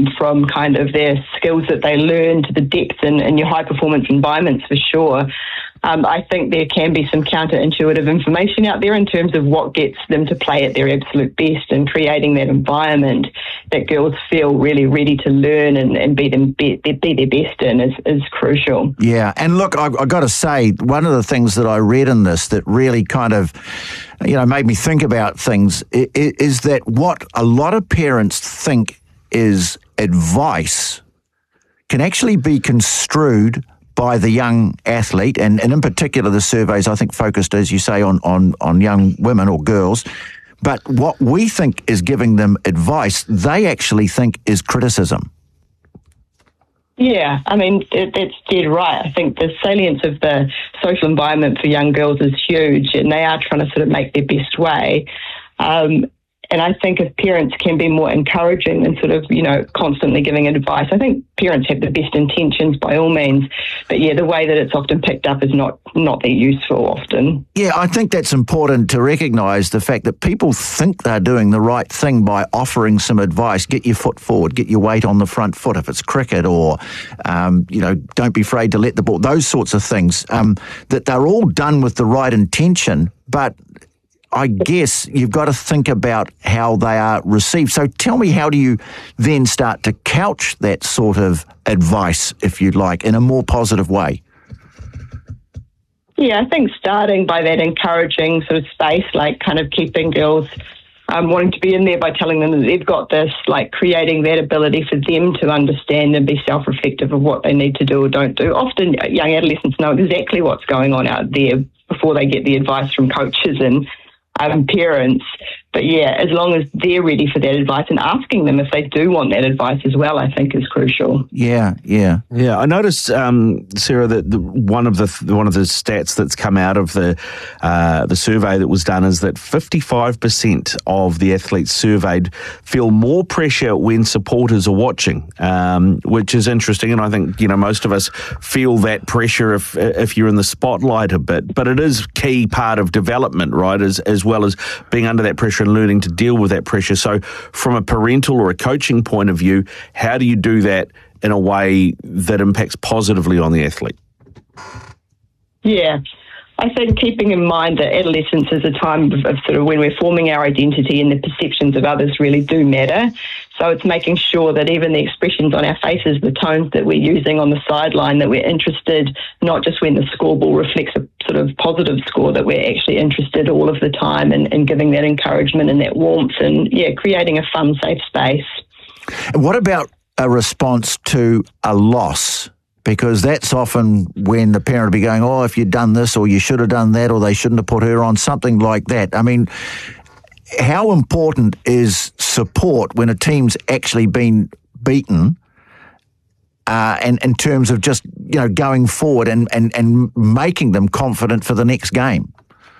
from kind of their skills that they learn to the depth in your high-performance environments, for sure. I think there can be some counterintuitive information out there in terms of what gets them to play at their absolute best, and creating that environment that girls feel really ready to learn and be their best in is crucial. Yeah, and look, I've got to say, one of the things that I read in this that really kind of, made me think about things is that what a lot of parents think is advice can actually be construed by the young athlete, and in particular the surveys, I think, focused, as you say, on young women or girls. But what we think is giving them advice, they actually think is criticism. Yeah, I mean, that's dead right. I think the salience of the social environment for young girls is huge, and they are trying to sort of make their best way. And I think if parents can be more encouraging than sort of, constantly giving advice, I think parents have the best intentions by all means. But yeah, the way that it's often picked up is not that useful often. Yeah, I think that's important to recognise the fact that people think they're doing the right thing by offering some advice. Get your foot forward, get your weight on the front foot if it's cricket, or, don't be afraid to let the ball, those sorts of things, that they're all done with the right intention, but I guess you've got to think about how they are received. So tell me, how do you then start to couch that sort of advice, if you'd like, in a more positive way? Yeah, I think starting by that encouraging sort of space, like kind of keeping girls wanting to be in there by telling them that they've got this, like creating that ability for them to understand and be self-reflective of what they need to do or don't do. Often young adolescents know exactly what's going on out there before they get the advice from coaches and parents. But yeah, as long as they're ready for that advice and asking them if they do want that advice as well, I think is crucial. Yeah. I noticed, Sarah, that one of the stats that's come out of the survey that was done is that 55% of the athletes surveyed feel more pressure when supporters are watching, which is interesting. And I think most of us feel that pressure if you're in the spotlight a bit. But it is key part of development, right? As well as being under that pressure and learning to deal with that pressure. So from a parental or a coaching point of view, how do you do that in a way that impacts positively on the athlete? Yeah, I think keeping in mind that adolescence is a time of sort of when we're forming our identity, and the perceptions of others really do matter. So it's making sure that even the expressions on our faces, the tones that we're using on the sideline, that we're interested, not just when the scoreboard reflects a sort of positive score, that we're actually interested all of the time and giving that encouragement and that warmth, and creating a fun, safe space. What about a response to a loss? Because that's often when the parent will be going, oh, if you'd done this, or you should have done that, or they shouldn't have put her on, something like that. I mean, how important is support when a team's actually been beaten, and in terms of just, going forward and making them confident for the next game?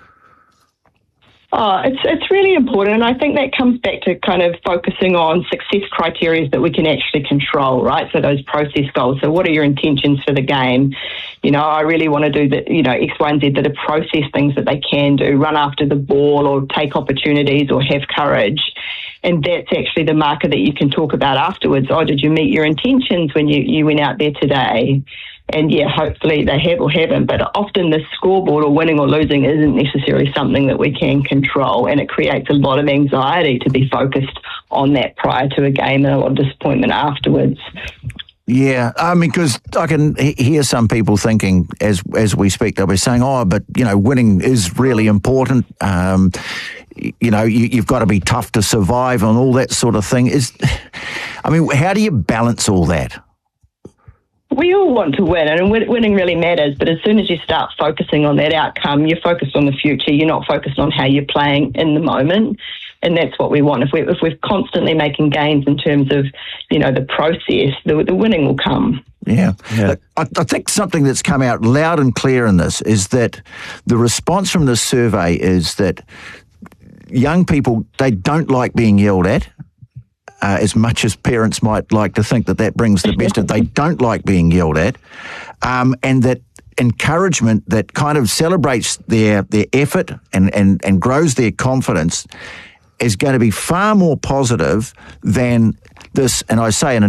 It's really important, and I think that comes back to kind of focusing on success criteria that we can actually control, right? So those process goals. So what are your intentions for the game? I really want to do that, X, Y, and Z, that are process things that they can do, run after the ball or take opportunities or have courage. And that's actually the marker that you can talk about afterwards. Oh, did you meet your intentions when you went out there today? And yeah, hopefully they have or haven't, but often the scoreboard, or winning or losing, isn't necessarily something that we can control, and it creates a lot of anxiety to be focused on that prior to a game, and a lot of disappointment afterwards. Yeah, I mean, because I can hear some people thinking as we speak, they'll be saying, oh, but, winning is really important. You've got to be tough to survive and all that sort of thing. How do you balance all that? We all want to win, and winning really matters, but as soon as you start focusing on that outcome, you're focused on the future. You're not focused on how you're playing in the moment, and that's what we want. If we're constantly making gains in terms of, the process, the winning will come. Yeah. I think something that's come out loud and clear in this is that the response from this survey is that young people, they don't like being yelled at. As much as parents might like to think that brings the best, they don't like being yelled at, and that encouragement that kind of celebrates their effort and grows their confidence is going to be far more positive than this, and I say in